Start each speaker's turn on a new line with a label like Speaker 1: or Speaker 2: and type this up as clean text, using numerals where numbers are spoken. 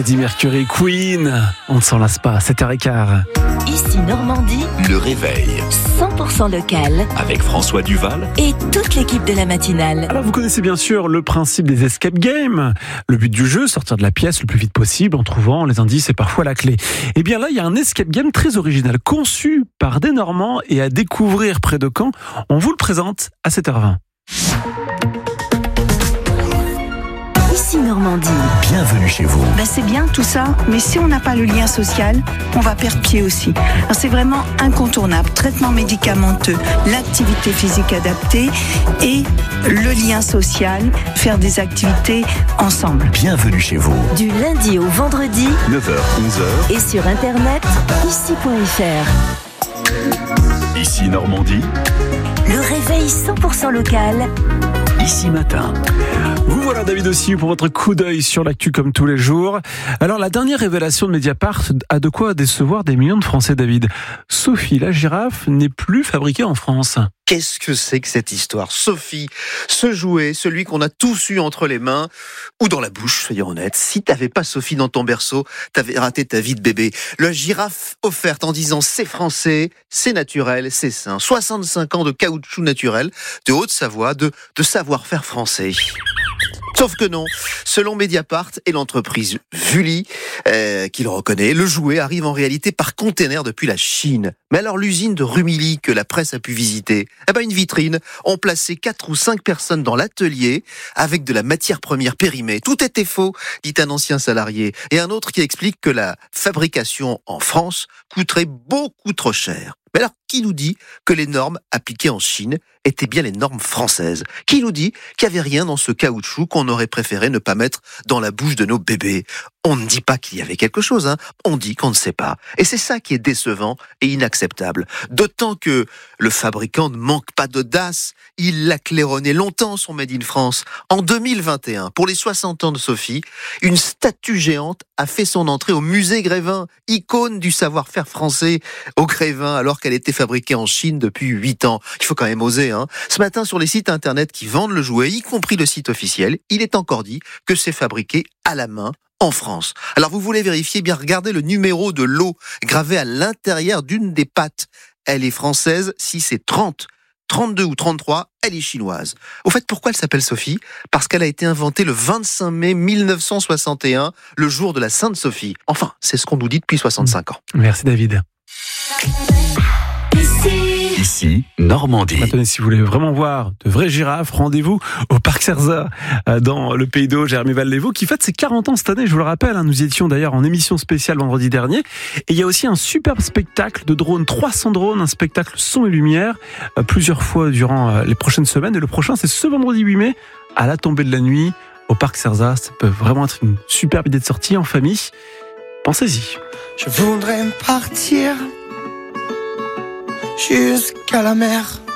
Speaker 1: Freddie Mercury, Queen, on ne s'en lasse pas, 7h15.
Speaker 2: Ici Normandie,
Speaker 3: Le réveil
Speaker 2: 100% local
Speaker 3: avec François Duval.
Speaker 2: et toute l'équipe de la matinale.
Speaker 1: Alors vous connaissez bien sûr le principe des escape games. Le but du jeu, sortir de la pièce le plus vite possible en trouvant les indices et parfois la clé. Et bien là, il y a un escape game très original, conçu par des Normands et à découvrir près de Caen. On vous le présente à 7h20.
Speaker 2: Ici Normandie,
Speaker 3: Bienvenue chez vous.
Speaker 4: C'est bien tout ça, mais si on n'a pas le lien social, on va perdre pied aussi. Alors c'est vraiment incontournable. Traitement médicamenteux, l'activité physique adaptée et le lien social, faire des activités ensemble.
Speaker 3: Bienvenue chez vous.
Speaker 2: du lundi au vendredi
Speaker 3: 9h, 11h.
Speaker 2: et sur internet ici.fr.
Speaker 3: Ici Normandie.
Speaker 2: Le réveil 100% local.
Speaker 3: Ici matin.
Speaker 1: Vous voilà David aussi pour votre coup d'œil sur l'actu comme tous les jours. Alors la dernière révélation de Mediapart a de quoi décevoir des millions de Français, David. Sophie la girafe n'est plus fabriquée en France.
Speaker 5: Qu'est-ce que c'est que cette histoire? Sophie, ce jouet, celui qu'on a tous eu entre les mains ou dans la bouche, soyons honnêtes. Si t'avais pas Sophie dans ton berceau, t'avais raté ta vie de bébé. La girafe offerte en disant c'est français, c'est naturel, c'est sain. 65 ans de caoutchouc naturel, de Haute-Savoie, de savoir-faire français. Sauf que non, selon Mediapart et l'entreprise Vully, qui le reconnaît, le jouet arrive en réalité par container depuis la Chine. Mais alors l'usine de Rumilly que la presse a pu visiter, une vitrine, ont placé 4 ou 5 personnes dans l'atelier avec de la matière première périmée. Tout était faux, dit un ancien salarié. Et un autre qui explique que la fabrication en France coûterait beaucoup trop cher. Mais alors, qui nous dit que les normes appliquées en Chine étaient bien les normes françaises? Qui nous dit qu'il n'y avait rien dans ce caoutchouc qu'on aurait préféré ne pas mettre dans la bouche de nos bébés? On ne dit pas qu'il y avait quelque chose, on dit qu'on ne sait pas. Et c'est ça qui est décevant et inacceptable. D'autant que le fabricant ne manque pas d'audace. Il l'a claironné longtemps, son Made in France. En 2021, pour les 60 ans de Sophie, une statue géante a fait son entrée au musée Grévin, icône du savoir-faire français au Grévin, alors qu'elle était fabriquée en Chine depuis 8 ans. Il faut quand même oser, Ce matin, sur les sites internet qui vendent le jouet, y compris le site officiel, il est encore dit que c'est fabriqué à la main en France. Alors vous voulez vérifier, bien regardez le numéro de lot gravé à l'intérieur d'une des pattes. Elle est française, si c'est 30, 32 ou 33, elle est chinoise. Au fait, pourquoi elle s'appelle Sophie? Parce qu'elle a été inventée le 25 mai 1961, le jour de la Sainte Sophie. Enfin, c'est ce qu'on nous dit depuis 65 ans.
Speaker 1: Merci David.
Speaker 3: Ici Normandie.
Speaker 1: Maintenant, si vous voulez vraiment voir de vraies girafes, rendez-vous au Parc Cerza, dans le Pays d'Auge, Jérémy Vallevo, qui fête ses 40 ans cette année, je vous le rappelle. Nous y étions d'ailleurs en émission spéciale vendredi dernier. Et il y a aussi un superbe spectacle de drones, 300 drones, un spectacle son et lumière, plusieurs fois durant les prochaines semaines. Et le prochain, c'est ce vendredi 8 mai, à la tombée de la nuit, au Parc Cerza. Ça peut vraiment être une superbe idée de sortie en famille. Pensez-y.
Speaker 6: Je voudrais partir jusqu'à la mer,